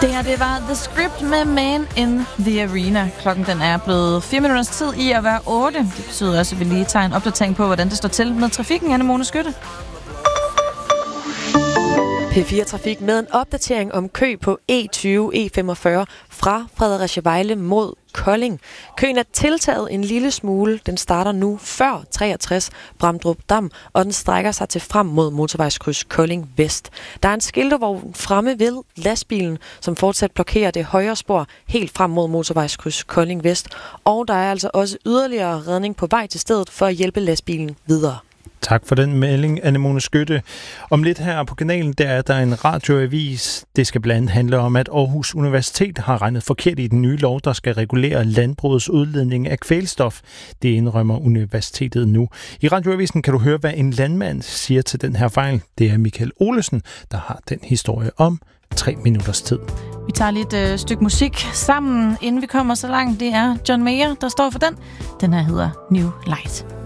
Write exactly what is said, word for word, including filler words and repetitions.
Det her, det var The Script med Man in the Arena. Klokken den er blevet fire minutters tid i at være otte. Det betyder også, at vi lige tager en opdatering på, hvordan det står til med trafikken. Anemone Skytte. P fire Trafik med en opdatering om kø på E tyve E femogfyrre fra Fredericia Vejle mod Kolding. Køen er tiltaget en lille smule. Den starter nu før treogtres Bramdrup Dam, og den strækker sig til frem mod motorvejskryds Kolding Vest. Der er en skiltevogn fremme ved lastbilen, som fortsat blokerer det højre spor helt frem mod motorvejskryds Kolding Vest. Og der er altså også yderligere redning på vej til stedet for at hjælpe lastbilen videre. Tak for den melding, Anemone Skytte. Om lidt her på kanalen, der er der en radioavis. Det skal blandt andet handle om, at Aarhus Universitet har regnet forkert i den nye lov, der skal regulere landbrugets udledning af kvælstof. Det indrømmer universitetet nu. I radioavisen kan du høre, hvad en landmand siger til den her fejl. Det er Michael Olesen, der har den historie om tre minutters tid. Vi tager lige et øh, stykke musik sammen, inden vi kommer så langt. Det er John Mayer, der står for den. Den her hedder New Light.